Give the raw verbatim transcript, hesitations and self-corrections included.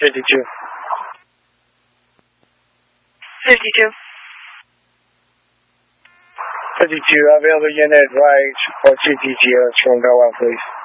fifty-two. fifty-two. fifty-two, available unit right for two D T Os from Go Out, please.